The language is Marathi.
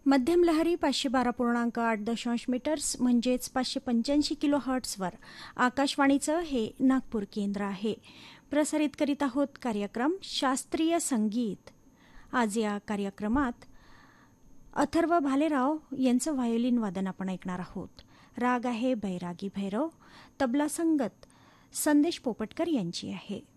मध्यम लहरी 512.8 मीटर्स म्हणजेच 585 किलो हर्ट्झवर आकाशवाणीचं हे नागपूर केंद्र आहे. प्रसारित करीत आहोत कार्यक्रम शास्त्रीय संगीत. आज या कार्यक्रमात अथर्व भालेराव यांचं व्हायोलिन वादन आपण ऐकणार आहोत. राग आहे बैरागी भैरव. तबला संगत संदेश पोपटकर यांची आहे.